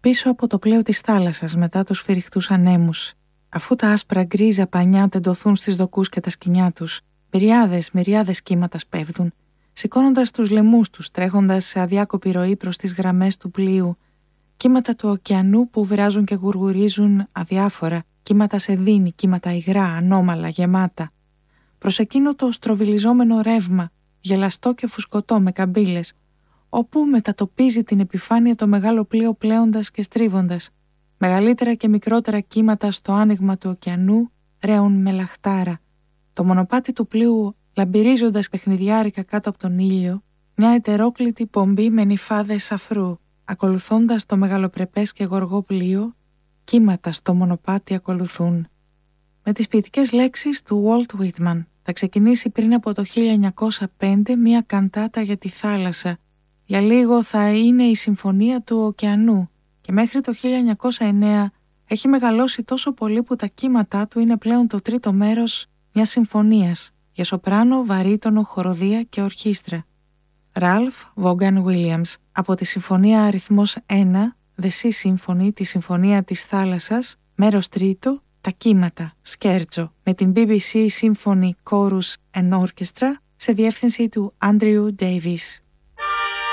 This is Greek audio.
Πίσω από το πλοίο της θάλασσας μετά τους φυριχτούς ανέμους, αφού τα άσπρα γκρίζα πανιά τεντωθούν στις δοκούς και τα σκοινιά τους, μυριάδες κύματα σπέβδουν, σηκώνοντας τους λαιμούς τους, τρέχοντας σε αδιάκοπη ροή προς τις γραμμές του πλοίου, κύματα του ωκεανού που βράζουν και γουργουρίζουν αδιάφορα, κύματα σε δίνη, κύματα υγρά, ανώμαλα, γεμάτα. Προς εκείνο το στροβιλιζόμενο ρεύμα, γελαστό και φουσκωτό με καμπύλες, όπου μετατοπίζει την επιφάνεια το μεγάλο πλοίο πλέοντας και στρίβοντας. Μεγαλύτερα και μικρότερα κύματα στο άνοιγμα του ωκεανού ρέουν με λαχτάρα. Το μονοπάτι του πλοίου, λαμπυρίζοντας παιχνιδιάρικα κάτω από τον ήλιο, μια ετερόκλητη πομπή με νυφάδες αφρού, ακολουθώντας το μεγαλοπρεπές και γοργό πλοίο, κύματα στο μονοπάτι ακολουθούν. Με τις ποιητικές λέξεις του Walt Whitman θα ξεκινήσει πριν από το 1905 μια καντάτα για τη θάλασσα. Για λίγο θα είναι η συμφωνία του ωκεανού και μέχρι το 1909 έχει μεγαλώσει τόσο πολύ που τα κύματά του είναι πλέον το τρίτο μέρος μιας συμφωνίας για σοπράνο, βαρύτονο, χοροδία και ορχήστρα. Ralph Vaughan Williams από τη συμφωνία αριθμός 1, The Sea Symphony, τη συμφωνία της θάλασσας, μέρος τρίτο, τα κύματα, σκέρτζο, με την BBC Symphony Chorus and Orchestra σε διεύθυνση του Andrew Davis.